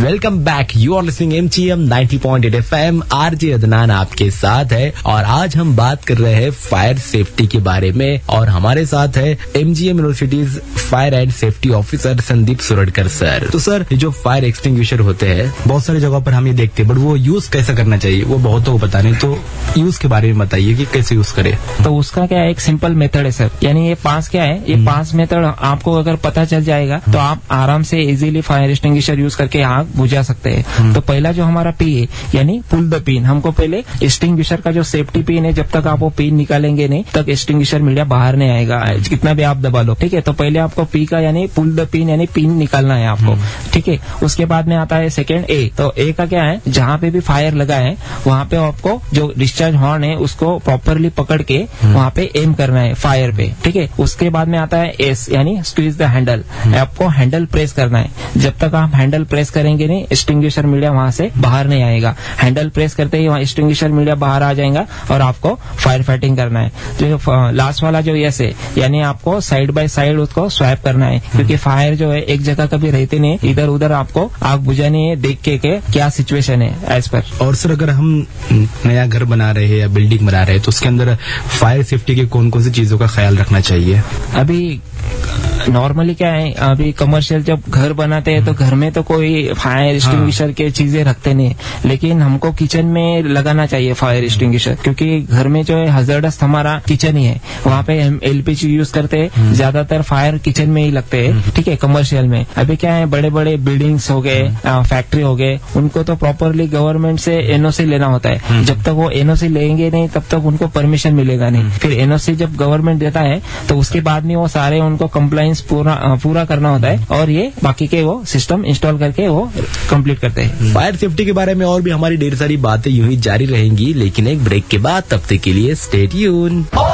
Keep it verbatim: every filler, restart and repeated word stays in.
Welcome back, you are listening MGM ninety point eight FM. RJ Adnan आपके साथ है और आज हम बात कर रहे हैं फायर सेफ्टी के बारे में और हमारे साथ है MGM universities fire and safety officer Sandeep Suradkar sir. तो सर, जो फायर एक्सटिंग्विशर होते हैं बहुत सारी जगहों पर हम ये देखते हैं, बट वो यूज कैसे करना चाहिए वो बहुतों को पता नहीं, तो यूज के बारे में बताइए कि कैसे यूज करे। तो उसका क्या है, एक सिंपल मेथड है सर। यानी ये पांच क्या है, ये पांच मेथड आपको अगर पता चल जाएगा तो आप आराम से इजीली फायर एक्सटिंग्विशर यूज करके आग बुझा सकते हैं। तो पहला जो हमारा पी है यानी पुल द पिन, हमको पहले एक्सटिंग्विशर का जो सेफ्टी पिन है, जब तक आप वो पिन निकालेंगे नहीं तक एक्सटिंग्विशर मीडिया बाहर नहीं आएगा, कितना भी आप दबा लो। ठीक है, तो पहले आपको पी का यानी पुल द पिन यानी पिन निकालना है आपको। ठीक है, उसके बाद में आता है सेकंड ए। तो ए का क्या है, जहाँ पे भी फायर लगा है वहाँ पे आपको जो डिस्चार्ज हॉर्न है उसको प्रॉपरली पकड़ के वहाँ पे एम करना है फायर पे। ठीक है, उसके बाद में आता है एस यानी स्क्वीज द हैंडल, आपको हैंडल प्रेस करना है। जब तक आप हैंडल प्रेस करेंगे नहीं एक्सटिंग्विशर मीडिया वहाँ से बाहर नहीं आएगा। हैंडल प्रेस करते ही वहाँ एक्सटिंग्विशर मीडिया बाहर आ जाएगा और आपको फायर फाइटिंग करना है। जो लास्ट वाला जो एस है यानी आपको साइड बाय साइड उसको स्वैप करना है, क्योंकि फायर जो है एक जगह कभी रहते नहीं, इधर उधर आपको आग बुझानी है देख के, के क्या सिचुएशन है एज पर। और सर, अगर हम नया घर बना रहे हैं या बिल्डिंग बना रहे हैं तो उसके अंदर फायर सेफ्टी के कौन कौन सी चीजों का ख्याल रखना चाहिए? अभी नॉर्मली क्या है, अभी कमर्शियल जब घर बनाते हैं तो घर में तो कोई फायर एक्सटिंग्विशर हाँ। के चीजें रखते नहीं, लेकिन हमको किचन में लगाना चाहिए फायर एक्सटिंग्विशर, क्योंकि घर में जो है हजार्डस हमारा किचन ही है, वहाँ पे हम एलपीजी यूज करते हैं, ज्यादातर फायर किचन में ही लगते हैं। ठीक है, कमर्शियल में अभी क्या है, बड़े बड़े बिल्डिंग्स हो गए, फैक्ट्री हो गए, उनको तो प्रॉपरली गवर्नमेंट से एनओसी लेना होता है। जब तक वो एनओसी लेंगे नहीं तब तक उनको परमिशन मिलेगा नहीं। फिर एनओसी जब गवर्नमेंट देता है तो उसके बाद में वो सारे उनको कंप्लाइंस पूरा पूरा करना होता है और ये बाकी के वो सिस्टम इंस्टॉल करके वो कंप्लीट करते हैं। फायर सेफ्टी के बारे में और भी हमारी ढेर सारी बातें यूं ही जारी रहेंगी, लेकिन एक ब्रेक के बाद, तब तक के लिए स्टे ट्यून।